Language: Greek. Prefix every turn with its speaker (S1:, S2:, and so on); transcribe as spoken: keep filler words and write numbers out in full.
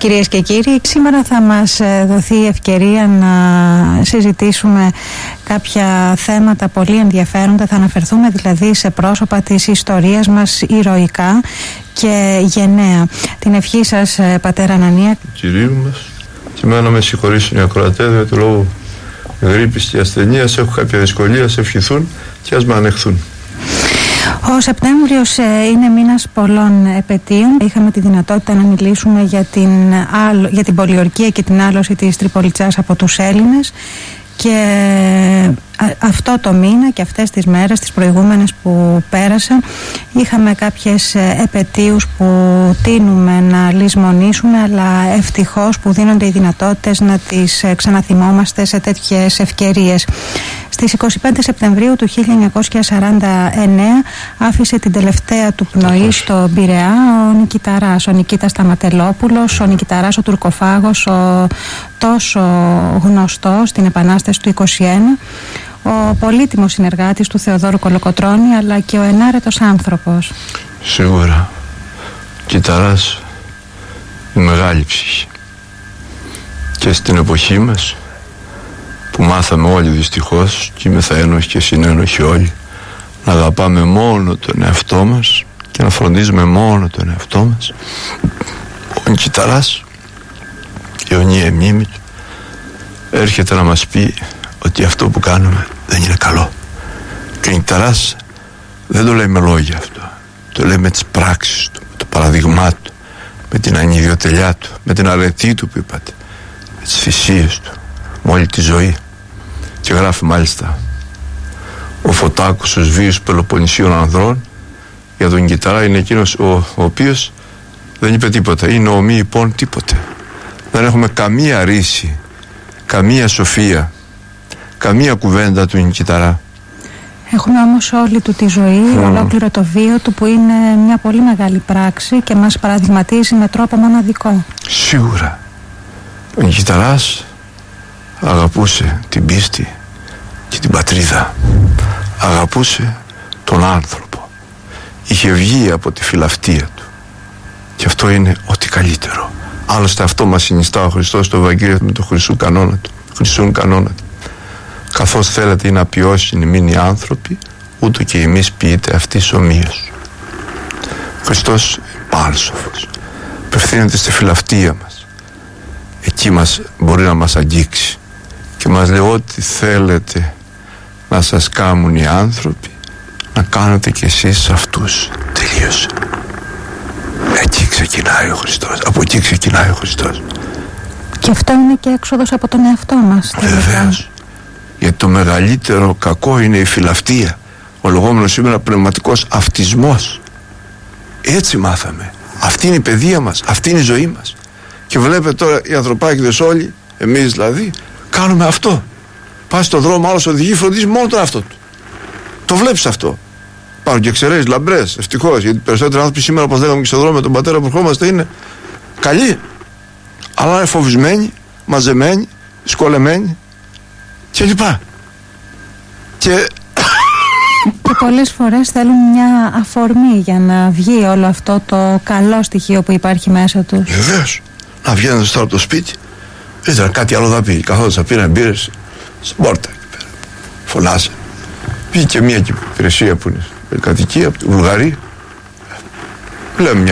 S1: Κυρίες και κύριοι, σήμερα θα μας δοθεί η ευκαιρία να συζητήσουμε κάποια θέματα πολύ ενδιαφέροντα. Θα αναφερθούμε δηλαδή σε πρόσωπα της ιστορίας μας ηρωικά και γενναία. Την ευχή σας, πατέρα Ανανία.
S2: Κυρίου μας, και εμένα με συγχωρήσουν οι ακροατές, για το λόγο γρίπης και ασθενείας έχω κάποια δυσκολία, ας ευχηθούν και ας με ανεχθούν.
S1: Ο Σεπτέμβριος είναι μήνας πολλών επετείων. Είχαμε τη δυνατότητα να μιλήσουμε για την, για την πολιορκία και την άλωση της Τριπολιτσάς από τους Έλληνες, και αυτό το μήνα και αυτές τις μέρες, τις προηγούμενες που πέρασαν, είχαμε κάποιες επετείους που τείνουμε να λησμονήσουμε, αλλά ευτυχώς που δίνονται οι δυνατότητες να τις ξαναθυμόμαστε σε τέτοιες ευκαιρίες. Στις είκοσι πέντε Σεπτεμβρίου του χίλια εννιακόσια σαράντα εννέα άφησε την τελευταία του πνοή στο Πειραιά ο Νικηταράς, ο Νικήτας Σταματελόπουλος, ο Νικηταράς ο Τουρκοφάγος, ο τόσο γνωστός στην Επανάσταση του είκοσι ένα, ο πολύτιμος συνεργάτης του Θεοδόρου Κολοκοτρώνη, αλλά και ο ενάρετος άνθρωπος.
S2: Σίγουρα, Κιταράς είναι μεγάλη ψυχή, και στην εποχή μας που μάθαμε όλοι δυστυχώς, και είμαι θα ένοχοι και συνένοχοι όλοι, να αγαπάμε μόνο τον εαυτό μας και να φροντίζουμε μόνο τον εαυτό μας, ο Νικηταράς, η αιωνία μνήμη του, έρχεται να μας πει ότι αυτό που κάνουμε δεν είναι καλό. Και ο Νικηταράς δεν το λέει με λόγια αυτό, το λέει με τις πράξεις του, με το παραδειγμά του, με την ανιδιοτελειά του, με την αρετή του που είπατε, με τις θυσίες του, με όλη τη ζωή. Και γράφει μάλιστα ο Φωτάκος, ο βίους Πελοποννησίων ανδρών, για τον Νικηταρά είναι εκείνος ο, ο οποίος δεν είπε τίποτα, είναι ο μη υπόν τίποτε. Δεν έχουμε καμία ρίση, καμία σοφία, καμία κουβέντα του Νικηταρά.
S1: Έχουμε όμως όλη του τη ζωή, mm. ολόκληρο το βίο του, που είναι μια πολύ μεγάλη πράξη και μας παραδειγματίζει με τρόπο μοναδικό.
S2: Σίγουρα. Ο Νικηταράς αγαπούσε την πίστη και την πατρίδα, αγαπούσε τον άνθρωπο, είχε βγει από τη φιλαυτία του, και αυτό είναι ό,τι καλύτερο. Άλλωστε αυτό μας συνιστά ο Χριστός στο Ευαγγέλιο με το χρυσού κανόνα του, χρυσούν κανόνα του. Καθώς θέλετε να ποιώσουν ημίν οι άνθρωποι, ούτω και εμείς ποιείτε αυτής ομοίως. Ο Χριστός πάλσοφος, απευθύνεται στη φιλαυτία μας, εκεί μας μπορεί να μας αγγίξει και μας λέει ό,τι θέλετε να σας κάνουν οι άνθρωποι, να κάνετε κι εσείς αυτούς. Τελείωσε. Εκεί ξεκινάει ο Χριστός, από εκεί ξεκινάει ο Χριστός.
S1: Και αυτό είναι και έξοδος από τον εαυτό μας.
S2: Βεβαίως. Γιατί το μεγαλύτερο κακό είναι η φιλαυτία, ο λεγόμενος σήμερα πνευματικός αυτισμός. Έτσι μάθαμε. Αυτή είναι η παιδεία μας, αυτή είναι η ζωή μας. Και βλέπετε τώρα οι ανθρωπάκηδες όλοι, εμείς δηλαδή, κάνουμε αυτό. Πας στον δρόμο, άλλος οδηγεί, φροντίζει μόνο τον εαυτό του. Το βλέπεις αυτό. Υπάρχουν και εξαιρέσεις λαμπρές, ευτυχώς, γιατί περισσότεροι άνθρωποι σήμερα, όπως λέγαμε και στον δρόμο με τον πατέρα που ερχόμαστε, είναι καλοί, αλλά είναι φοβισμένοι, μαζεμένοι, σκολεμένοι κλπ. Και...
S1: και πολλές φορές θέλουν μια αφορμή για να βγει όλο αυτό το καλό στοιχείο που υπάρχει μέσα τους.
S2: Βεβαίως. Να βγαίνοντας τώρα από το σπίτι, ήταν κάτι άλλο θα πει. Καθώς θα πήραν μπύρες στην πόρτα εκεί πέρα. Φωνάσε. Πήγε και μια υπηρεσία που είναι κατοικία από τη Βουλγαρία. Λέμε μια